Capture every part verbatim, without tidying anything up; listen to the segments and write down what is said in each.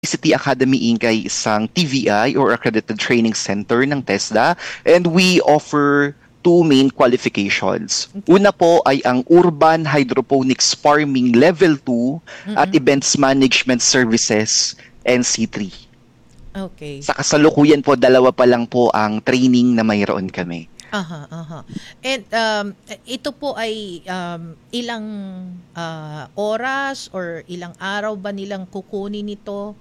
City Academy Inc. ay isang T V I or Accredited Training Center ng TESDA, and we offer two main qualifications. Una po ay ang Urban Hydroponics Farming Level two at Mm-mm. Events Management Services N C three. Okay. Sa kasalukuyan po, dalawa pa lang po ang training na mayroon kami. Aha, aha. And um, ito po ay um, ilang ah, oras or ilang araw ba nilang kukunin ito?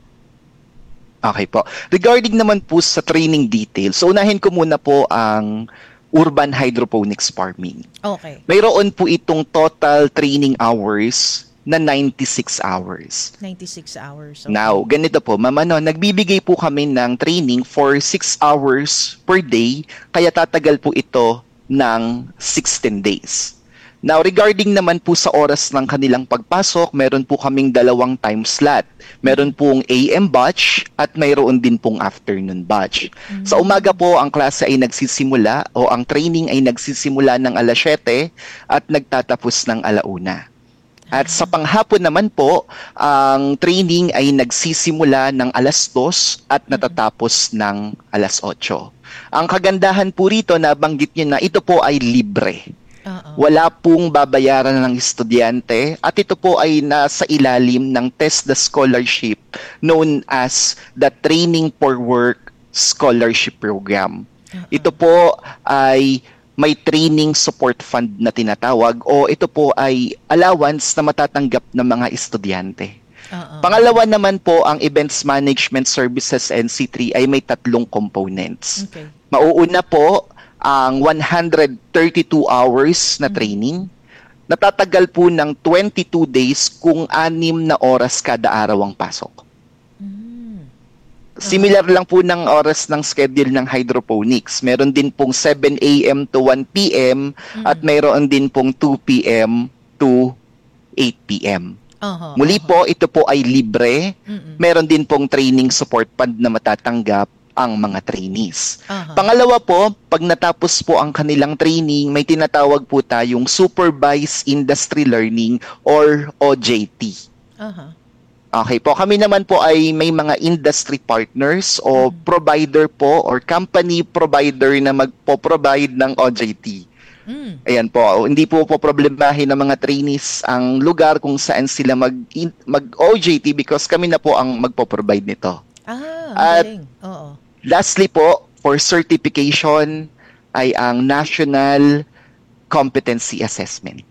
Okay po. Regarding naman po sa training details, so unahin ko muna po ang Urban Hydroponics Farming. Okay. Mayroon po itong total training hours na ninety-six hours. ninety-six hours. Okay. Now, ganito po, Ma'am, ano, nagbibigay po kami ng training for six hours per day, kaya tatagal po ito ng sixteen days. Now, regarding naman po sa oras ng kanilang pagpasok, meron po kaming dalawang time slot. Meron pong A M batch at mayroon din pong afternoon batch. Mm-hmm. Sa umaga po, ang klase ay nagsisimula o ang training ay nagsisimula ng alas siyete at nagtatapos ng alauna. At sa panghapon naman po, ang training ay nagsisimula ng alas dos at natatapos ng alas otso. Ang kagandahan po rito, nabanggit niyo na ito po ay libre. Uh-oh. Wala pong babayaran ng estudyante at ito po ay nasa ilalim ng TESDA scholarship known as the Training for Work Scholarship Program. Uh-oh. Ito po ay may training support fund na tinatawag o ito po ay allowance na matatanggap ng mga estudyante. Uh-oh. Pangalawa naman po, ang Events Management Services N C three ay may tatlong components. Okay. Mauuna po ang one hundred thirty-two hours na training. Mm-hmm. Natatagal po ng twenty-two days kung anim na oras kada araw ang pasok. Mm-hmm. Similar lang po ng oras ng schedule ng hydroponics. Meron din pong seven a.m. to one p.m. mm-hmm. at mayroon din pong two p.m. to eight p.m. Uh-huh, Muli uh-huh. po, ito po ay libre. Mm-hmm. Meron din pong training support fund na matatanggap ang mga trainees. Uh-huh. Pangalawa po, pag natapos po ang kanilang training, may tinatawag po tayong Supervised Industry Learning or O J T. Uh-huh. Okay po, kami naman po ay may mga industry partners o uh-huh. provider po or company provider na magpo-provide ng O J T. Mm. Ayan po, hindi po po problemahin ng mga trainees ang lugar kung saan sila mag, mag-O J T because kami na po ang magpo-provide nito. Ah, ang Oo. Lastly po, for certification ay ang National Competency Assessment.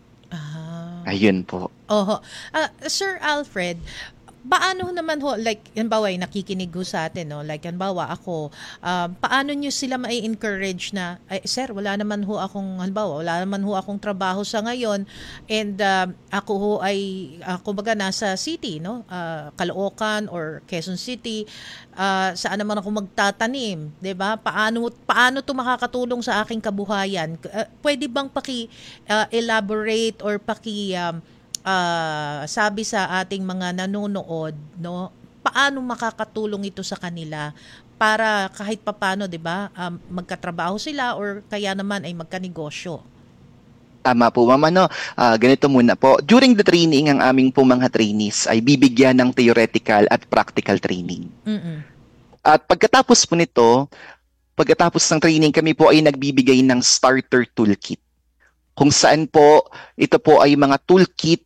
Ah. Ayun po. Oho. Uh, Sir Alfred, paano naman ho, like, halimbawa, nakikinig ho sa atin, no? Like, halimbawa, ako, um, paano nyo sila ma-encourage na, ay, sir, wala naman ho akong, halimbawa, wala naman ho akong trabaho sa ngayon, and uh, ako ho ay, uh, kumbaga, nasa city, no? Uh, Caloocan or Quezon City, uh, saan naman ako magtatanim, di ba? Paano, paano to makakatulong sa aking kabuhayan? Uh, pwede bang paki-elaborate uh, or paki- um, Uh, sabi sa ating mga nanonood, no, paano makakatulong ito sa kanila para kahit papano, 'di ba, um, magkatrabaho sila or kaya naman ay magkanegosyo. Tama po, Ma'am. Ano, uh, ganito muna po. During the training, ang aming po mga trainees ay bibigyan ng theoretical at practical training. Mm-mm. At pagkatapos po nito, pagkatapos ng training, kami po ay nagbibigay ng starter toolkit. Kung saan po, ito po ay mga toolkit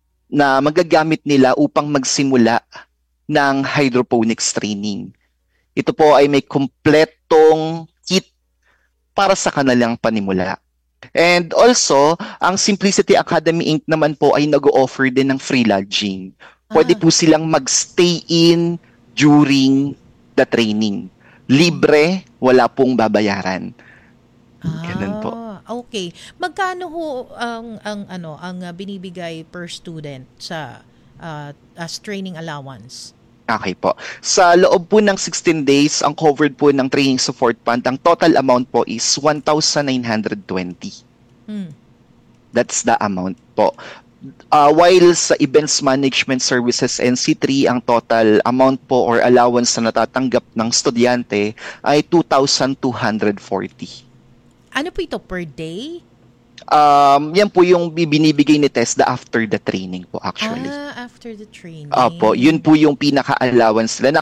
na magagamit nila upang magsimula ng hydroponics training. Ito po ay may kumpletong kit para sa kanilang panimula. And also, ang Simplicity Academy Incorporated naman po ay nag-o-offer din ng free lodging. Pwede ah. po silang mag-stay in during the training. Libre, wala pong babayaran. Ah. Ganun po. Okay. Magkano ho ang ang ano ang uh, binibigay per student sa uh, as training allowance? Okay po. Sa loob po ng sixteen days, ang covered po ng training support fund, ang total amount po is one thousand nine hundred twenty. Hmm. That's the amount po. Uh, while sa Events Management Services N C three, ang total amount po or allowance na natatanggap ng estudyante ay two thousand two hundred forty. Ano po ito, per day? Um, yan po yung binibigay ni TESDA after the training po actually. Ah, after the training. Opo, yun po yung pinaka-allowance nila na